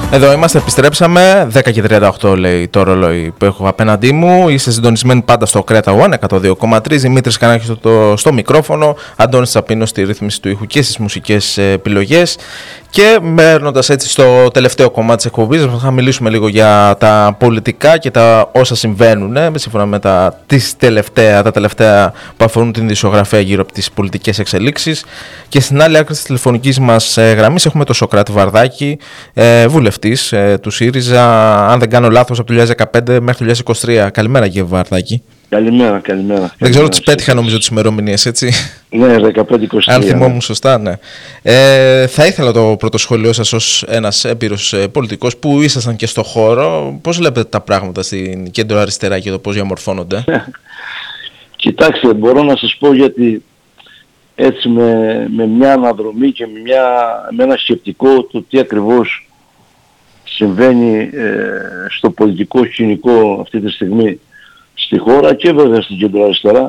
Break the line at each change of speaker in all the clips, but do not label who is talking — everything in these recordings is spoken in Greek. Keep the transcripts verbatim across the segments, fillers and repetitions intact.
Εδώ είμαστε, επιστρέψαμε. δέκα και τριάντα οκτώ λέει το ρολόι που έχω απέναντί μου. Είστε συντονισμένοι πάντα στο Κρέτα One εκατόν δύο κόμμα τρία. Δημήτρης Κανάκης στο, στο μικρόφωνο. Αντώνης Τσαπίνος στη ρύθμιση του ήχου και στις μουσικές επιλογές. Και μένοντας έτσι στο τελευταίο κομμάτι της εκπομπής, θα μιλήσουμε λίγο για τα πολιτικά και τα όσα συμβαίνουν, ε, σύμφωνα με τα, τις τελευταία, τα τελευταία που αφορούν την ειδησιογραφία γύρω από τις πολιτικές εξελίξεις. Και στην άλλη άκρη της τηλεφωνικής μας ε, γραμμής έχουμε τον Σωκράτη Βαρδάκη, ε, βουλευτής ε, του ΣΥΡΙΖΑ, αν δεν κάνω λάθος, από το δύο χιλιάδες δεκαπέντε μέχρι το δύο χιλιάδες είκοσι τρία. Καλημέρα, κύριε Βαρδάκη.
Καλημέρα, καλημέρα.
Δεν ξέρω, τις πέτυχα νομίζω τις ημερομηνίες, έτσι.
Ναι, δεκαπέντε είκοσι τρία.
Αν θυμόμουν σωστά, ναι. Ε, θα ήθελα το πρώτο σχόλιο σας ως ένας έμπειρος ε, πολιτικός που ήσασταν και στο χώρο. Πώς βλέπετε τα πράγματα στην κέντρο αριστερά και το πώς διαμορφώνονται?
Κοιτάξτε, μπορώ να σας πω, γιατί έτσι με, με μια αναδρομή και με, μια, με ένα σκεπτικό το τι ακριβώς συμβαίνει ε, στο πολιτικό σκηνικό αυτή τη στιγμή στη χώρα και βέβαια στην κέντρο αριστερά,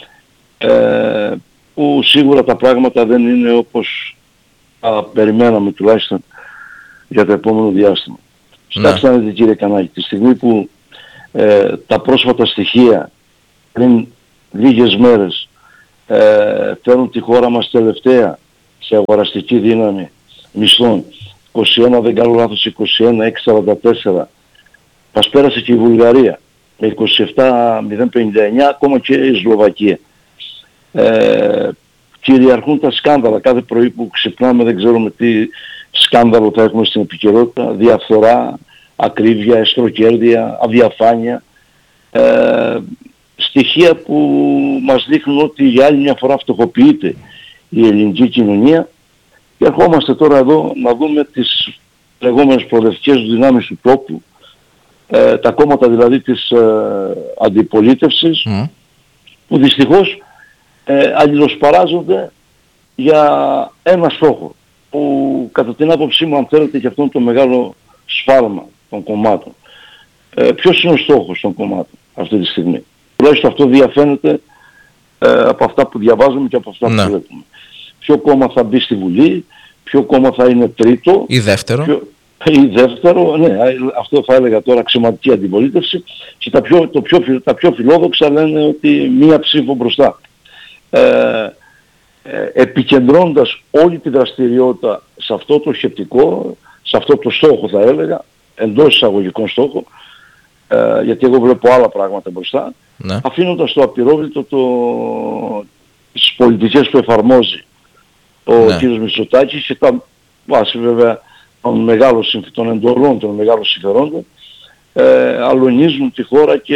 ε, που σίγουρα τα πράγματα δεν είναι όπως α, περιμέναμε τουλάχιστον για το επόμενο διάστημα. Κοιτάξτε να δείτε, κύριε Κανάκη, τη στιγμή που ε, τα πρόσφατα στοιχεία πριν λίγες μέρες ε, φέρνουν τη χώρα μας τελευταία σε αγοραστική δύναμη μισθών, είκοσι ένα, δεν κάνω λάθος, είκοσι ένα χιλιάδες εξακόσια σαράντα τέσσερα, μας πέρασε και η Βουλγαρία με είκοσι επτά χιλιάδες μηδέν πενήντα εννιά, ακόμα και η Σλοβακία. Ε, κυριαρχούν τα σκάνδαλα. Κάθε πρωί που ξυπνάμε δεν ξέρουμε τι σκάνδαλο θα έχουμε στην επικαιρότητα. Διαφθορά, ακρίβεια, εστροκέρδεια, αδιαφάνεια. Ε, στοιχεία που μας δείχνουν ότι για άλλη μια φορά φτωχοποιείται η ελληνική κοινωνία. Και ερχόμαστε τώρα εδώ να δούμε τις λεγόμενες προοδευτικές δυνάμεις του τόπου, ε, τα κόμματα δηλαδή της ε, αντιπολίτευσης, mm. που δυστυχώς ε, αλληλοσπαράζονται για ένα στόχο, που κατά την άποψή μου, αν θέλετε, και αυτό είναι το μεγάλο σφάλμα των κομμάτων. Ε, ποιος είναι ο στόχος των κομμάτων αυτή τη στιγμή? Τουλάχιστον αυτό διαφαίνεται ε, από αυτά που διαβάζουμε και από αυτά mm. που βλέπουμε. Ποιο κόμμα θα μπει στη Βουλή, ποιο κόμμα θα είναι τρίτο
ή δεύτερο. Ποιο...
ή δεύτερο, ναι, αυτό θα έλεγα τώρα αξιωματική αντιπολίτευση, και τα πιο, το πιο, τα πιο φιλόδοξα λένε ότι μία ψήφο μπροστά. Ε, ε, επικεντρώνοντας όλη τη δραστηριότητα σε αυτό το σκεπτικό, σε αυτό το στόχο θα έλεγα, εντός εισαγωγικών στόχο, ε, γιατί εγώ βλέπω άλλα πράγματα μπροστά, ναι. αφήνοντας το απειρόβλητο το, τις πολιτικές που εφαρμόζει ο ναι. κ. Μητσοτάκης και τα βάση βέβαια των μεγάλων, των εντολών, των μεγάλων συμφερόντων, ε, αλωνίζουν τη χώρα και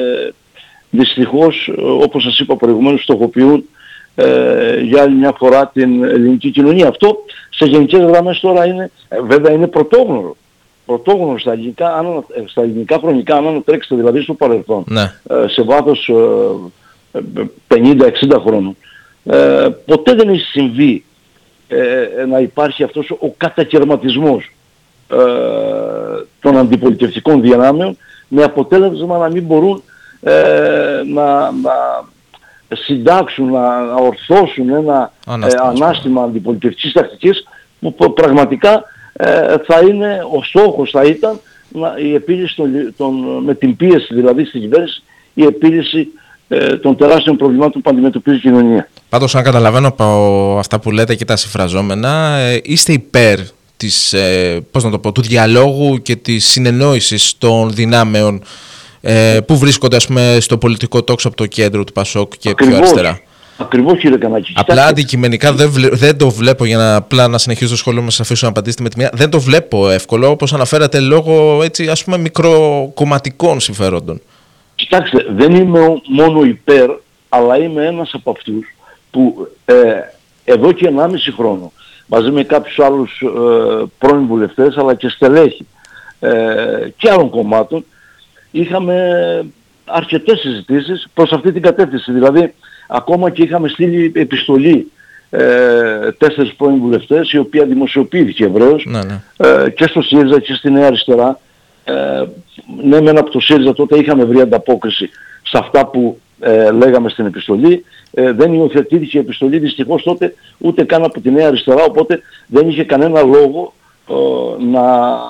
δυστυχώς, όπως σας είπα προηγουμένως, στοχοποιούν ε, για άλλη μια φορά την ελληνική κοινωνία. Αυτό σε γενικές γραμμές τώρα είναι, ε, βέβαια είναι πρωτόγνωρο. Πρωτόγνωρο στα ελληνικά, αν, στα ελληνικά χρονικά, αν ανατρέξετε δηλαδή στο παρελθόν, ναι. ε, σε βάθος ε, πενήντα εξήντα χρόνων, ε, ποτέ δεν έχει συμβεί Ε, να υπάρχει αυτός ο κατακαιρματισμός ε, των αντιπολιτευτικών δυνάμεων, με αποτέλεσμα να μην μπορούν ε, να, να συντάξουν, να, να ορθώσουν ένα ε, ανάστημα αντιπολιτευτικής τακτικής που, που πραγματικά ε, θα είναι, ο στόχος θα ήταν να, η επίλυση των, των, με την πίεση δηλαδή στην κυβέρνηση, η επίλυση ε, των τεράστιων προβλημάτων που αντιμετωπίζει η κοινωνία.
Πάντως, αν καταλαβαίνω από αυτά που λέτε και τα συμφραζόμενα, είστε υπέρ της, ε, πώς να το πω, του διαλόγου και της συνεννόησης των δυνάμεων ε, που βρίσκονται, ας πούμε, στο πολιτικό τόξο από το κέντρο του Πασόκ και
ακριβώς,
πιο αριστερά.
Ακριβώς, κύριε Κανάκη.
Απλά αντικειμενικά δεν, βλέ, δεν το βλέπω, για να, απλά να συνεχίσω το σχόλιο μας, αφήσω να απαντήσετε με τη μία, δεν το βλέπω εύκολο, όπως αναφέρατε, λόγω έτσι, ας πούμε, μικροκομματικών συμφερόντων. Κοιτάξτε,
δεν είμαι μόνο υπέρ, αλλά είμαι ένας από αυτούς που ε, εδώ και ενάμιση χρόνο μαζί με κάποιους άλλους ε, πρώην βουλευτές αλλά και στελέχη ε, και άλλων κομμάτων είχαμε αρκετές συζητήσεις προς αυτή την κατεύθυνση. Δηλαδή ακόμα και είχαμε στείλει επιστολή ε, τέσσερις πρώην βουλευτές, η οποία δημοσιοποιήθηκε ευρέως ναι, ναι. Ε, και στο ΣΥΡΙΖΑ και στη Νέα Αριστερά. Ε, ναι, μεν από το ΣΥΡΙΖΑ τότε είχαμε βρει ανταπόκριση σε αυτά που ε, λέγαμε στην επιστολή. Ε, δεν υιοθετήθηκε η επιστολή δυστυχώς τότε ούτε καν από τη Νέα Αριστερά, οπότε δεν είχε κανένα λόγο ε, να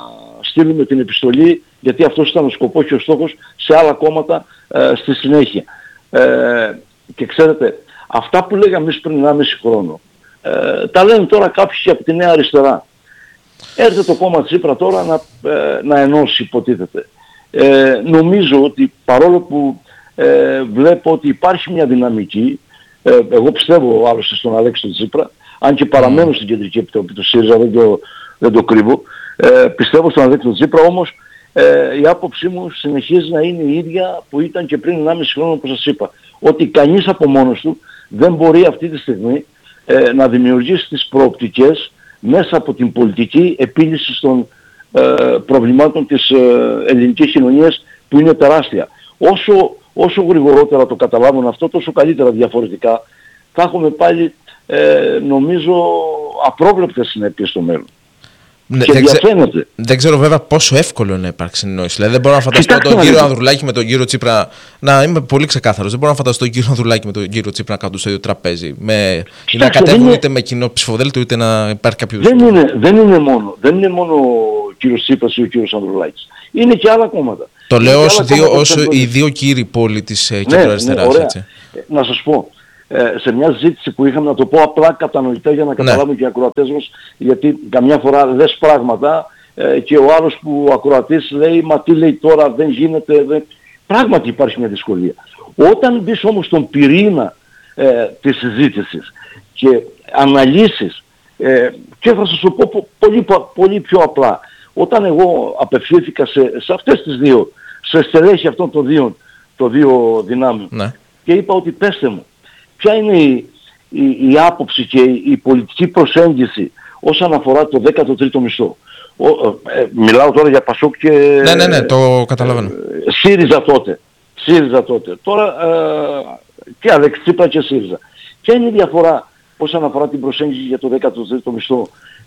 στείλουμε την επιστολή, γιατί αυτός ήταν ο σκοπός και ο στόχος, σε άλλα κόμματα ε, στη συνέχεια. Ε, και ξέρετε, αυτά που λέγαμε εμείς πριν ενάμιση χρόνο, ε, τα λένε τώρα κάποιοι από τη Νέα Αριστερά. Έρχεται το κόμμα Τσίπρα τώρα να, ε, να ενώσει, υποτίθεται. Ε, νομίζω ότι παρόλο που ε, βλέπω ότι υπάρχει μια δυναμική, ε, εγώ πιστεύω άλλωστε στον Αλέξη Τσίπρα, αν και παραμένω mm. στην Κεντρική Επιτροπή του ΣΥΡΙΖΑ, δεν το, δεν το κρύβω, ε, πιστεύω στον Αλέξη Τσίπρα, όμως ε, η άποψή μου συνεχίζει να είναι η ίδια που ήταν και πριν ενάμιση χρόνο, όπως σας είπα. Ότι κανείς από μόνος του δεν μπορεί αυτή τη στιγμή ε, να δημιουργήσει τις προοπτικές μέσα από την πολιτική επίλυση των ε, προβλημάτων της ε, ελληνικής κοινωνίας, που είναι τεράστια. Όσο, όσο γρηγορότερα το καταλάβουν αυτό, τόσο καλύτερα. Διαφορετικά θα έχουμε πάλι ε, νομίζω απρόβλεπτες συνέπειες στο μέλλον.
Ναι,
και
δεν,
διαφαίνεται.
Ξε... δεν ξέρω βέβαια πόσο εύκολο είναι να υπάρξει συνεννόηση. Δηλαδή δεν μπορώ να φανταστώ Κοιτάξτε τον κύριο Ανδρουλάκη με τον κύριο Τσίπρα. Να είμαι πολύ ξεκάθαρος. Δεν μπορώ να φανταστώ τον κύριο Ανδρουλάκη με τον κύριο Τσίπρα να κάνουν στο ίδιο τραπέζι. Με... να κατέβουν είναι... είτε με κοινό ψηφοδέλτιο είτε να υπάρχει κάποιο.
Δεν είναι, δεν είναι μόνο, δεν είναι μόνο ο κύριος Τσίπρας ή ο κύριος Ανδρουλάκης. Είναι και άλλα κόμματα.
Το είναι λέω ως, δύο, ως οι δύο κύριοι πόλοι της ναι, κεντροαριστεράς. Ναι, έτσι.
Να σας πω. Ε, σε μια ζήτηση που είχαμε, να το πω απλά κατανοητά για να καταλάβουν ναι. και οι ακροατές μας, γιατί καμιά φορά λες πράγματα ε, και ο άλλος που ο ακροατής λέει «Μα τι λέει τώρα, δεν γίνεται». Δεν... Πράγματι υπάρχει μια δυσκολία. Όταν μπεις όμως στον πυρήνα ε, της συζήτησης και αναλύσεις ε, και θα σας το πω πολύ, πολύ πιο απλά, όταν εγώ απευθύνθηκα σε, σε αυτές τις δύο, σε στελέχη αυτών των δύο, των δύο δυνάμεων ναι. και είπα ότι πέστε μου, ποια είναι η, η, η άποψη και η, η πολιτική προσέγγιση όσον αφορά το δέκατο τρίτο μισθό. Ο, ε, μιλάω τώρα για Πασόκ και...
Ναι, ναι, ναι, το καταλαβαίνω.
Ε, ΣΥΡΙΖΑ τότε. ΣΥΡΙΖΑ τότε. Τώρα ε, και Αλέξη Τσίπρα και ΣΥΡΙΖΑ. Ποια είναι η διαφορά όσον αφορά την προσέγγιση για το δέκατο τρίτο μισθό,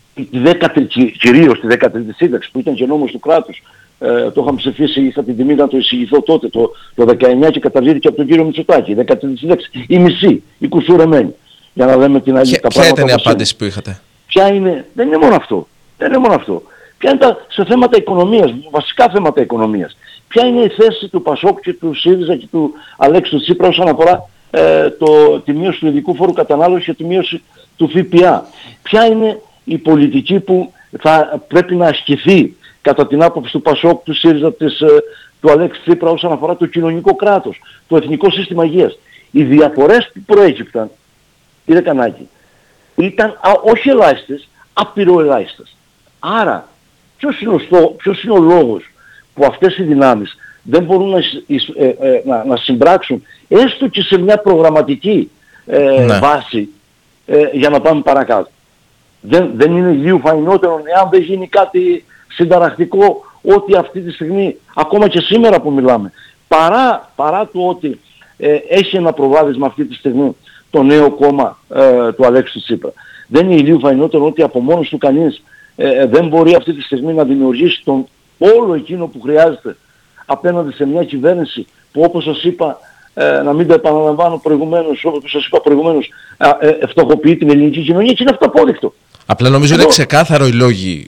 κυρίως τη δέκατη σύνταξη που ήταν και νόμος του κράτους. Ε, το είχαμε ψηφίσει, είχα την τιμή να το εισηγηθώ τότε, το, το δεκαεννιά και καταργήθηκε από τον κύριο Μητσοτάκη. Η δέκατη σύνταξη, η μισή, η κουσουρεμένη. Για να λέμε την άλλη τα πράγματα.
Ποια ήταν η απάντηση που είχατε?
Ποια είναι, δεν είναι μόνο αυτό. Δεν είναι μόνο αυτό. Ποια είναι τα, σε θέματα οικονομίας, βασικά θέματα οικονομίας. Ποια είναι η θέση του Πασόκ και του ΣΥΡΙΖΑ και του Αλέξη του Τσίπρα όσον αφορά ε, το, τη μείωση του ειδικού φόρου κατανάλωσης και τη μείωση του ΦΠΑ. Ποια είναι η πολιτική που θα πρέπει να ασκηθεί κατά την άποψη του Πασόκ, του ΣΥΡΙΖΑ, της, του Αλέξη Τσίπρα όσον αφορά το κοινωνικό κράτος, το εθνικό σύστημα υγείας. Οι διαφορές που προέκυπταν, κύριε Κανάκη, ήταν α, όχι ελάχιστες, απειροελάχιστες. Άρα, ποιος είναι, ο στό, ποιος είναι ο λόγος που αυτές οι δυνάμεις δεν μπορούν να, ε, ε, να, να συμπράξουν έστω και σε μια προγραμματική ε, ναι. βάση ε, για να πάμε παρακάτω. Δεν, δεν είναι λίγο φαϊνότερο εάν δεν γίνει κάτι συνταρακτικό, ότι αυτή τη στιγμή, ακόμα και σήμερα που μιλάμε, παρά, παρά το ότι ε, έχει ένα προβάδισμα αυτή τη στιγμή το νέο κόμμα ε, του Αλέξη Τσίπρα. Δεν είναι λίγο φαϊνότερο ότι από μόνος του κανείς ε, δεν μπορεί αυτή τη στιγμή να δημιουργήσει τον όλο εκείνο που χρειάζεται απέναντι σε μια κυβέρνηση που, όπως σας είπα, ε, να μην το επαναλαμβάνω προηγουμένως, όπως σας είπα προηγουμένως, ε, ε, φτωχοποιεί την ελληνική κοινωνία και είναι αυτοπόδεικτο.
Απλά νομίζω Ενώ... είναι ξεκάθαρο οι λόγοι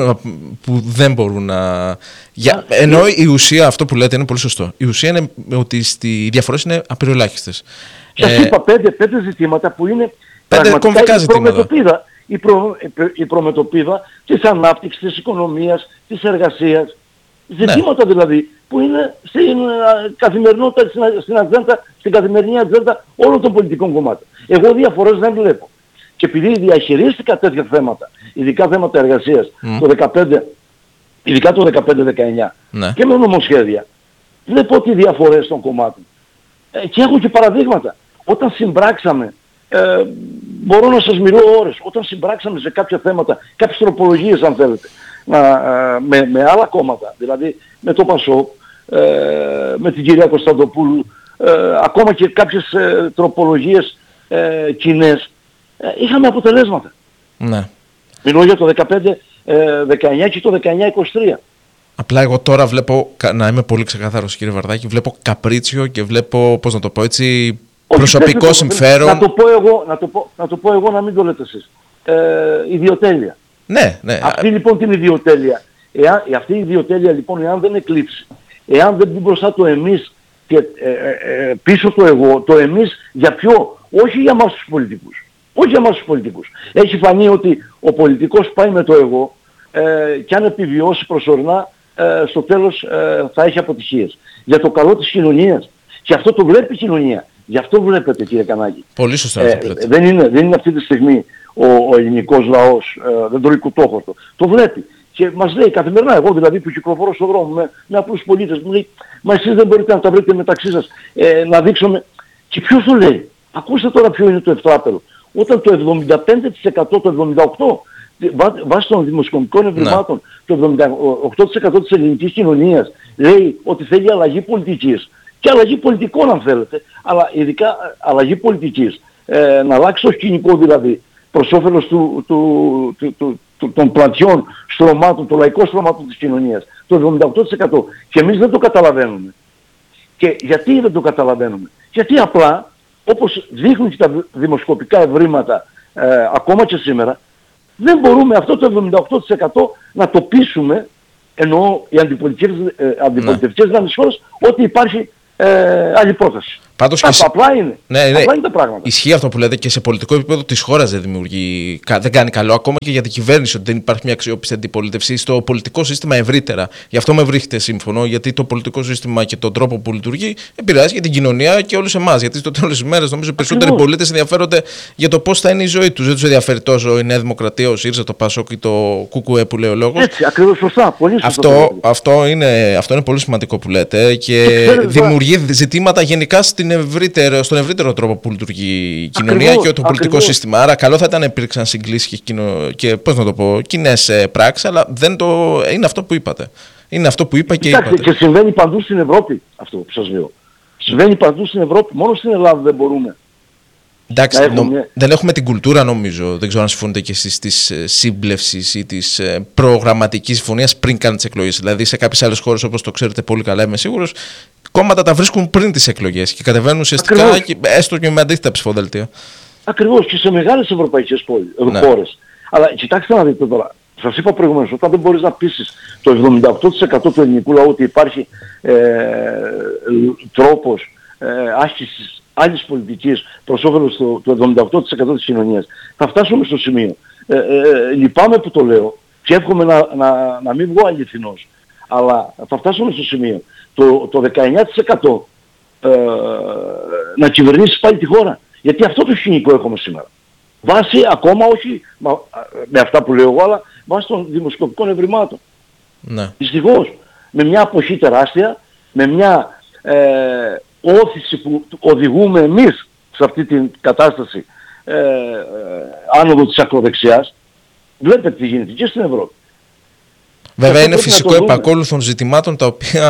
που δεν μπορούν να... Για... Ενώ η ουσία, αυτό που λέτε είναι πολύ σωστό. Η ουσία είναι ότι οι διαφορές είναι απειροελάχιστες.
Σας ε... είπα πέντε, πέντε ζητήματα που είναι
πέντε
πραγματικά η προμετωπίδα, η, προ... η προμετωπίδα της ανάπτυξης, της οικονομίας, της εργασίας. Ζητήματα ναι. δηλαδή που είναι στην καθημερινότητα, στην, ατζέντα, στην καθημερινή ατζέντα όλων των πολιτικών κομμάτων. Εγώ διαφορές δεν βλέπω. Και επειδή διαχειρίστηκα τέτοια θέματα, ειδικά θέματα εργασίας, mm. το δεκαπέντε, ειδικά το δεκαπέντε δεκαεννιά ναι. και με νομοσχέδια, βλέπω ότι οι διαφορές των κομμάτων. Ε, και έχω και παραδείγματα. Όταν συμπράξαμε, ε, μπορώ να σας μιλώ ώρες, όταν συμπράξαμε σε κάποια θέματα, κάποιες τροπολογίες αν θέλετε, να, ε, με, με άλλα κόμματα, δηλαδή με το Πασόκ, ε, με την κυρία Κωνσταντοπούλου, ε, ακόμα και κάποιες ε, τροπολογίες ε, κοινές, ε, είχαμε αποτελέσματα.
Ναι.
Μιλώ για το δεκαπέντε δεκαεννιά και το δεκαεννιά είκοσι τρία.
Απλά εγώ τώρα βλέπω, να είμαι πολύ ξεκαθαρός κύριε Βαρδάκη, βλέπω καπρίτσιο και βλέπω, πώς να το πω έτσι, προσωπικό Όχι, συμφέρον.
Να το πω εγώ, να το πω, να το πω εγώ, να μην το λέτε εσείς. Ε, ιδιοτέλεια.
Ναι, ναι.
Αυτή λοιπόν την ιδιοτέλεια Εάν, αυτή η ιδιοτέλεια λοιπόν, εάν δεν εκλείψει, εάν δεν μπει μπροστά το εμείς και ε, ε, ε, πίσω το εγώ, το εμείς για ποιο, όχι για εμάς τους πολιτικούς. Όχι για εμάς τους πολιτικούς. Έχει φανεί ότι ο πολιτικός πάει με το εγώ ε, και αν επιβιώσει προσωρινά, ε, στο τέλος ε, θα έχει αποτυχίες. Για το καλό της κοινωνίας. Και αυτό το βλέπει η κοινωνία. Γι' αυτό βλέπετε, κύριε Κανάκη.
Πολύ σωστά.
Ε, δεν, είναι, δεν είναι αυτή τη στιγμή ο, ο ελληνικός λαός, ε, δεν το ρικουτόχορτο. Το βλέπει. Και μας λέει καθημερινά, εγώ δηλαδή που κυκλοφορώ στον δρόμο με, με απλούς πολίτες, μου λέει, μα εσείς δεν μπορείτε να τα βρείτε μεταξύ σας, ε, να δείξουμε. Και ποιος το λέει. Ακούστε τώρα ποιο είναι το ευτράπελο. Όταν το εβδομήντα πέντε τοις εκατό, το εβδομήντα οκτώ τοις εκατό βάσει των δημοσιονομικών ευρημάτων, το εβδομήντα οκτώ τοις εκατό της ελληνικής κοινωνίας λέει ότι θέλει αλλαγή πολιτικής. Και αλλαγή πολιτικών αν θέλετε, αλλά ειδικά αλλαγή πολιτικής. Ε, να αλλάξει το σκηνικό δηλαδή προς όφελος του, του, του, του, του, των πλατιών στρωμάτων, των λαϊκών στρωμάτων της κοινωνίας. Το εβδομήντα οκτώ τοις εκατό. Και εμείς δεν το καταλαβαίνουμε. Και γιατί δεν το καταλαβαίνουμε. Γιατί απλά, όπως δείχνουν και τα δημοσκοπικά ευρήματα ε, ακόμα και σήμερα, δεν μπορούμε αυτό το εβδομήντα οκτώ τοις εκατό να το πείσουμε, εννοώ οι αντιπολιτευτικές ε, δυνάμεις χώρας, ότι υπάρχει ε, άλλη πρόταση.
Πάντως
Α, απλά είναι.
Ναι, ναι.
Απλά είναι τα πράγματα.
Ισχύει αυτό που λέτε και σε πολιτικό επίπεδο της χώρας δεν δημιουργεί, δεν κάνει καλό. Ακόμα και για την κυβέρνηση ότι δεν υπάρχει μια αξιόπιστη αντιπολίτευση στο πολιτικό σύστημα ευρύτερα. Γι' αυτό με βρίσκεται σύμφωνο, γιατί το πολιτικό σύστημα και τον τρόπο που λειτουργεί επηρεάζει και την κοινωνία και όλους εμάς. Γιατί στο τέλος της ημέρας νομίζω περισσότεροι πολίτες ενδιαφέρονται για το πώς θα είναι η ζωή τους. Δεν τους ενδιαφέρει τόσο η Νέα Δημοκρατία, ο ΣΥΡΙΖΑ, το ΠΑΣΟΚ ή το ΚΚΕ που λέει ο λόγος.
Έτσι, ακριβώς σωστά. Πολύ σωστά.
Αυτό, αυτό, είναι, αυτό είναι πολύ σημαντικό που λέτε και, και δημιουργεί ζητήματα γενικά στην ευρύτερη, στον ευρύτερο τρόπο που λειτουργεί η κοινωνία ακριβώς, και το πολιτικό ακριβώς. σύστημα. Άρα, καλό θα ήταν να υπήρξαν συγκλήσεις και, κοινο... και πώς να το πω, κοινές πράξεις, αλλά δεν το... είναι αυτό που είπατε. Είναι αυτό που είπα και
Κοιτάξτε,
είπατε.
Και συμβαίνει παντού στην Ευρώπη αυτό που σας λέω. Συμβαίνει παντού στην Ευρώπη. Μόνο στην Ελλάδα δεν μπορούμε.
Εντάξει, έχουμε... Νο... δεν έχουμε την κουλτούρα νομίζω, δεν ξέρω αν συμφωνείτε και εσείς, της σύμπλευσης ή της προγραμματικής συμφωνίας πριν κάνουν τις εκλογές. Δηλαδή σε κάποιες άλλες χώρες, όπως το ξέρετε πολύ καλά, είμαι σίγουρος, κόμματα τα βρίσκουν πριν τις εκλογές και κατεβαίνουν ουσιαστικά και, έστω και με αντίθετα ψηφοδέλτια. Ακριβώς,
και σε μεγάλες ευρωπαϊκές ναι. χώρες. Αλλά κοιτάξτε να δείτε τώρα, σας είπα προηγουμένως, όταν δεν μπορείς να πείσεις το εβδομήντα οκτώ τοις εκατό του ελληνικού λαού ότι υπάρχει ε, τρόπος ε, άσκησης άλλης πολιτικής προς όφελος του, του εβδομήντα οκτώ τοις εκατό της κοινωνίας, θα φτάσουμε στο σημείο. Ε, ε, λυπάμαι που το λέω και εύχομαι να, να, να μην βγω αληθινός, αλλά θα φτάσουμε στο σημείο το, το δεκαεννιά τοις εκατό ε, να κυβερνήσει πάλι τη χώρα. Γιατί αυτό το σκηνικό έχουμε σήμερα. Βάσει ακόμα όχι μα, με αυτά που λέω εγώ, αλλά βάσει των δημοσκοπικών ευρημάτων.
Ναι.
Δυστυχώς, με μια αποχή τεράστια, με μια ε, όθηση που οδηγούμε εμείς σε αυτή την κατάσταση ε, ε, άνοδο της ακροδεξιάς, βλέπετε τι γίνεται και στην Ευρώπη.
Βέβαια είναι φυσικό επακόλουθων ζητημάτων τα οποία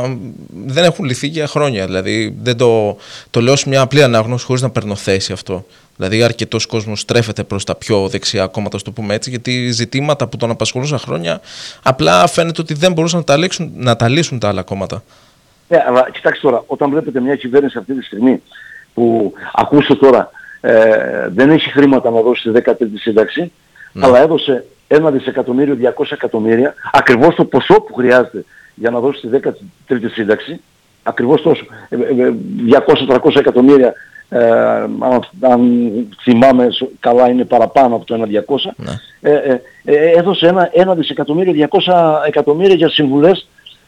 δεν έχουν λυθεί για χρόνια. Δηλαδή δεν το, το λέω σε μια απλή ανάγνωση χωρίς να παίρνω θέση αυτό. Δηλαδή αρκετός κόσμος στρέφεται προς τα πιο δεξιά κόμματα, στο πούμε έτσι, γιατί ζητήματα που τον απασχολούσαν χρόνια απλά φαίνεται ότι δεν μπορούσαν να τα λύσουν, να τα, λύσουν τα άλλα κόμματα.
Ναι, αλλά κοιτάξτε τώρα, όταν βλέπετε μια κυβέρνηση αυτή τη στιγμή που ακούστε τώρα ε, δεν έχει χρήματα να δώσει στη δέκατη σύνταξη, ναι. αλλά έδωσε ένα δισεκατομμύριο διακόσια εκατομμύρια, ακριβώς το ποσό που χρειάζεται για να δώσει τη δέκατη τρίτη σύνταξη, ακριβώς τόσο, διακόσια με τριακόσια εκατομμύρια, ε, αν, αν θυμάμαι καλά είναι παραπάνω από το ένα διακόσια, ναι. ε, ε, ε, έδωσε ένα, ένα δισεκατομμύριο διακόσια εκατομμύρια για συμβουλές,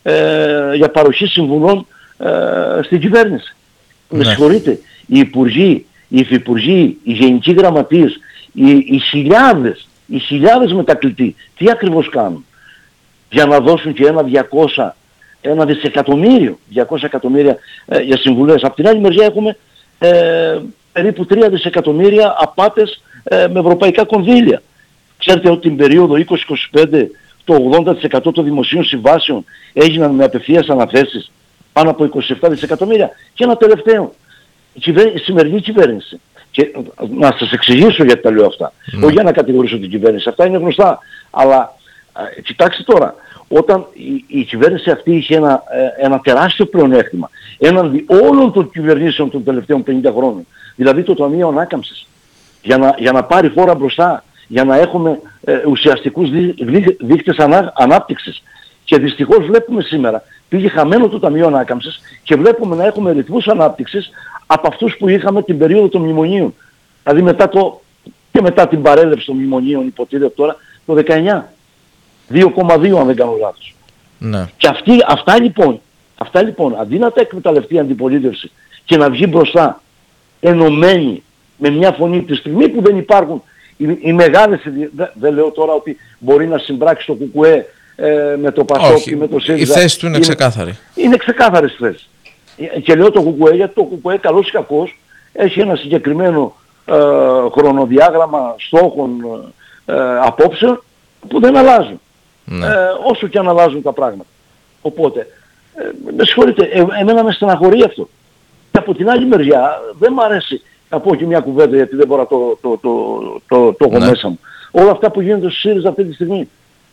ε, για παροχή συμβουλών ε, στην κυβέρνηση. Ναι. Με συγχωρείτε, οι υπουργοί, οι υφυπουργοί, οι γενικοί γραμματείς, οι, οι χιλιάδες, οι χιλιάδες μετακλητοί, τι ακριβώς κάνουν για να δώσουν και ένα διακόσια, ένα δισεκατομμύριο, διακόσια εκατομμύρια ε, για συμβουλές. Απ' την άλλη μεριά έχουμε ε, περίπου τρία δισεκατομμύρια απάτες ε, με ευρωπαϊκά κονδύλια. Ξέρετε ότι την περίοδο είκοσι είκοσι πέντε το ογδόντα τοις εκατό των δημοσίων συμβάσεων έγιναν με απευθείας αναθέσεις, πάνω από είκοσι επτά δισεκατομμύρια. Και ένα τελευταίο, η, κυβέρ... η σημερινή κυβέρνηση. Και να σας εξηγήσω γιατί τα λέω αυτά. Mm. Όχι για να κατηγορήσω την κυβέρνηση, αυτά είναι γνωστά. Αλλά ε, κοιτάξτε τώρα, όταν η, η κυβέρνηση αυτή είχε ένα, ε, ένα τεράστιο πλεονέκτημα έναντι όλων των κυβερνήσεων των τελευταίων πενήντα χρόνων, δηλαδή το Ταμείο Ανάκαμψης, για να, για να πάρει χώρα μπροστά, για να έχουμε ε, ουσιαστικούς δί, δί, δείκτες ανά, ανάπτυξης. Και δυστυχώς βλέπουμε σήμερα, πήγε χαμένο το Ταμείο Ανάκαμψης και βλέπουμε να έχουμε ρυθμούς ανάπτυξης από αυτούς που είχαμε την περίοδο των μνημονίων. Δηλαδή μετά το, και μετά την παρέλευση των μνημονίων, υποτίθεται τώρα, το δεκαεννιά. δύο κόμμα δύο αν δεν κάνω λάθος.
Ναι.
Και αυτή, αυτά, λοιπόν, αυτά λοιπόν, αντί να τα εκμεταλλευτεί η αντιπολίτευση και να βγει μπροστά ενωμένη με μια φωνή τη στιγμή που δεν υπάρχουν οι, οι μεγάλες, δεν δε λέω τώρα ότι μπορεί να συμπράξει το ΚΚΕ ε, με το ΠΑΣΟΚ και με το ΣΥΡΙΖΑ.
Η θέση του είναι, είναι ξεκάθαρη.
Είναι ξεκάθαρες θέσεις. Και λέω το ΚΚΕ γιατί το ΚΚΕ καλώς ή κακώς έχει ένα συγκεκριμένο ε, χρονοδιάγραμμα στόχων ε, απόψεων που δεν αλλάζουν. Ναι. Ε, όσο και αν αλλάζουν τα πράγματα. Οπότε, ε, με συγχωρείτε, ε, εμένα με στεναχωρεί αυτό. Και από την άλλη μεριά δεν μου αρέσει να πω και μια κουβέντα γιατί δεν μπορώ να το, το, το, το, το έχω ναι. μέσα μου. Όλα αυτά που γίνονται στο ΣΥΡΙΖΑ αυτή τη στιγμή.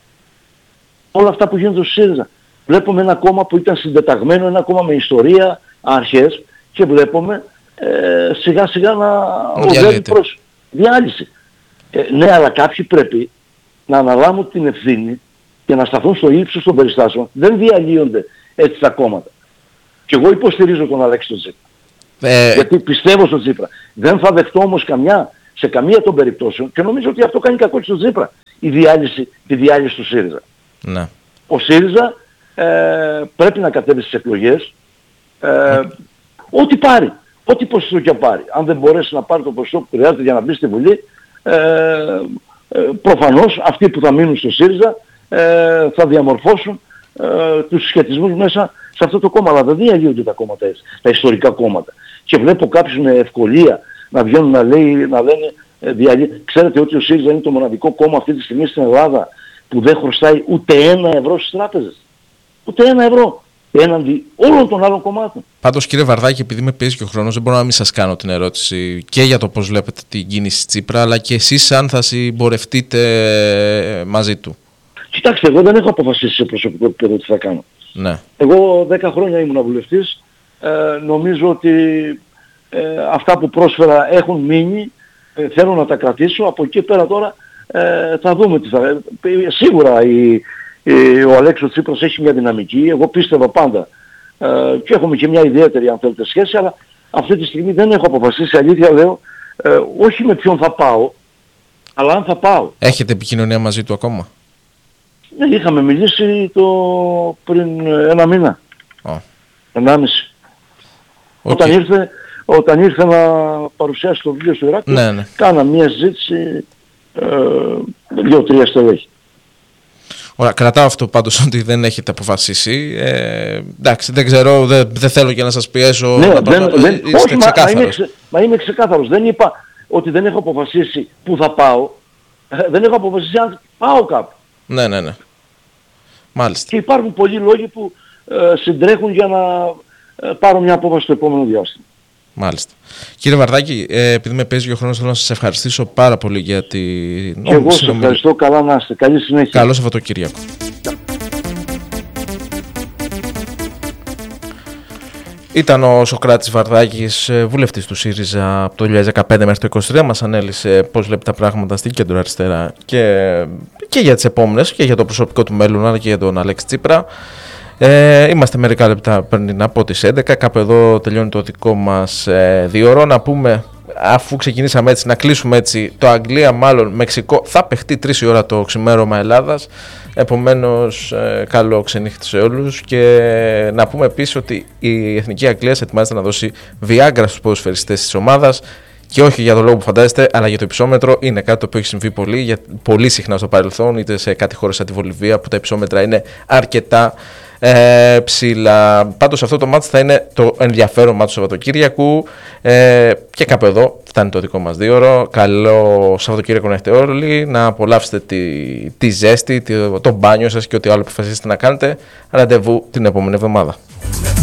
Όλα αυτά που γίνονται στο ΣΥΡΙΖΑ. Βλέπουμε ένα κόμμα που ήταν συντεταγμένο, ένα κόμμα με ιστορία, αρχές και βλέπουμε ε, σιγά σιγά να οδεύει προς διάλυση. Ε, ναι, αλλά κάποιοι πρέπει να αναλάβουν την ευθύνη και να σταθούν στο ύψος των περιστάσεων. Δεν διαλύονται έτσι τα κόμματα. Και εγώ υποστηρίζω τον Αλέξη τον Τσίπρα. Ε... Γιατί πιστεύω στον Τσίπρα. Δεν θα δεχτώ όμως καμιά, σε καμία των περιπτώσεων και νομίζω ότι αυτό κάνει κακό στον Τσίπρα. Η διάλυση, τη διάλυση του ΣΥΡΙΖΑ. Ναι. Ο ΣΥΡΙΖΑ ε, πρέπει να κατέβει στις εκλογές ε, mm. ό,τι πάρει. Ό,τι ποσοστό και πάρει. Αν δεν μπορέσει να πάρει το ποσοστό που χρειάζεται για να μπει στη Βουλή, ε, ε, προφανώς αυτοί που θα μείνουν στο ΣΥΡΙΖΑ ε, θα διαμορφώσουν ε, τους συσχετισμούς μέσα σε αυτό το κόμμα. Αλλά δεν διαλύονται τα κόμματα έτσι, τα ιστορικά κόμματα. Και βλέπω κάποιους με ευκολία να βγαίνουν να, λέει, να λένε ε, διαλύ... Ξέρετε ότι ο ΣΥΡΙΖΑ είναι το μοναδικό κόμμα αυτή τη στιγμή στην Ελλάδα που δεν χρωστάει ούτε ένα ευρώ στις τράπεζες. Ούτε ένα ευρώ. Έναντι όλων των άλλων κομμάτων.
Πάντως κύριε Βαρδάκη, επειδή με πιέζει και ο χρόνος, δεν μπορώ να μην σας κάνω την ερώτηση και για το πώς βλέπετε την κίνηση Τσίπρα, αλλά και εσείς αν θα συμπορευτείτε μαζί του.
Κοιτάξτε, εγώ δεν έχω αποφασίσει σε προσωπικό επίπεδο τι θα κάνω.
Ναι.
Εγώ δέκα χρόνια ήμουν βουλευτής. Ε, νομίζω ότι ε, αυτά που πρόσφερα έχουν μείνει. Ε, θέλω να τα κρατήσω. Από εκεί πέρα τώρα ε, θα δούμε τι θα... Ε, σίγουρα η... ο Αλέξης Τσίπρας έχει μια δυναμική, εγώ πίστευα πάντα ε, και έχουμε και μια ιδιαίτερη αν θέλετε σχέση, αλλά αυτή τη στιγμή δεν έχω αποφασίσει, αλήθεια λέω, ε, όχι με ποιον θα πάω, αλλά αν θα πάω.
Έχετε επικοινωνία μαζί του ακόμα?
Ναι, είχαμε μιλήσει το πριν ένα μήνα, oh. ενάμιση. Okay. Όταν, ήρθε, όταν ήρθε να παρουσιάσει το βιβλίο στο Ηράκλειο, ναι, ναι. κάνα μια συζήτηση ε, δύο-τρία στελέχη.
Ωραία, κρατάω αυτό πάντως ότι δεν έχετε αποφασίσει. Ε, εντάξει, δεν ξέρω, δεν, δεν θέλω και να σας πιέσω.
Ναι,
να
δεν,
το,
δεν,
είστε
όχι,
ξεκάθαρος.
Μα, είμαι, ξε, μα είμαι ξεκάθαρος. Δεν είπα ότι δεν έχω αποφασίσει που θα πάω. Ε, δεν έχω αποφασίσει αν πάω κάπου.
Ναι, ναι, ναι. Μάλιστα.
Και υπάρχουν πολλοί λόγοι που ε, συντρέχουν για να ε, πάρω μια απόφαση στο επόμενο διάστημα.
Μάλιστα. Κύριε Βαρδάκη, ε, επειδή με παίζει ο χρόνος, θέλω να σας ευχαριστήσω πάρα πολύ για την...
Και εγώ σας ευχαριστώ. Καλά να είστε. Καλή συνέχεια.
Καλό Σαββατοκύριακο. Ήταν ο Σωκράτης Βαρδάκης, βουλευτής του ΣΥΡΙΖΑ από το δύο χιλιάδες δεκαπέντε μέχρι το είκοσι τρία. Μας ανέλησε πώς βλέπει τα πράγματα στην κέντρο αριστερά και, και για τις επόμενες και για το προσωπικό του μέλλον, αλλά και για τον Αλέξη Τσίπρα. Ε, είμαστε μερικά λεπτά πριν από τις έντεκα, κάπου εδώ τελειώνει το δικό μας ε, δύο ώρο. Να πούμε, αφού ξεκινήσαμε έτσι, να κλείσουμε έτσι, το Αγγλία μάλλον Μεξικό θα παιχτεί τρεις η ώρα το ξημέρωμα Ελλάδας, επομένως ε, καλό ξενύχτη σε όλους. Και να πούμε επίσης ότι η Εθνική Αγγλία ετοιμάζεται να δώσει Viagra στους ποδοσφαιριστές της ομάδας. Και όχι για τον λόγο που φαντάζεστε, αλλά για το υψόμετρο. Είναι κάτι το οποίο έχει συμβεί πολύ, για, πολύ συχνά στο παρελθόν, είτε σε κάτι χώρες σαν τη Βολιβία, που τα υψόμετρα είναι αρκετά ε, ψηλά. Πάντως αυτό το μάτς θα είναι το ενδιαφέρον μάτς του Σαββατοκύριακου. Ε, και κάπου εδώ φτάνει το δικό μας δύο ώρο. Καλό Σαββατοκύριακο να έχετε όλοι, να απολαύσετε τη, τη ζέστη, τη, το μπάνιο σας και ό,τι άλλο αποφασίσετε να κάνετε. Ραντεβού την επόμενη εβδομάδα.